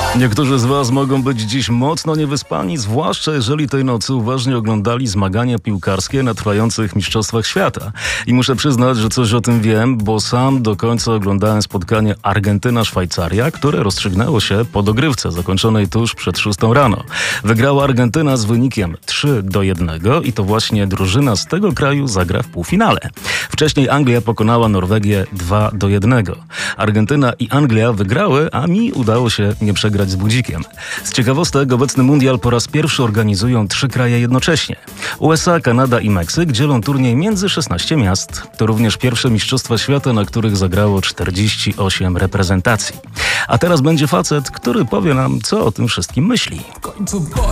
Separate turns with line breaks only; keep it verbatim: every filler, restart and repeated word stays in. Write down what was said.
Niektórzy z was mogą być dziś mocno niewyspani, zwłaszcza jeżeli tej nocy uważnie oglądali zmagania piłkarskie na trwających Mistrzostwach Świata. I muszę przyznać, że coś o tym wiem, bo sam do końca oglądałem spotkanie Argentyna-Szwajcaria, które rozstrzygnęło się po dogrywce zakończonej tuż przed szóstą rano. Wygrała Argentyna z wynikiem trzy do jednego i to właśnie drużyna z tego kraju zagra w półfinale. Wcześniej Anglia pokonała Norwegię dwa do jednego. Argentyna i Anglia wygrały, a mi udało się nie przegrać z budzikiem. Z ciekawostek obecny mundial po raz pierwszy organizują trzy kraje jednocześnie. U S A, Kanada i Meksyk dzielą turniej między szesnaście miast. To również pierwsze Mistrzostwa Świata, na których zagrało czterdzieści osiem reprezentacji. A teraz będzie facet, który powie nam, co o tym wszystkim myśli.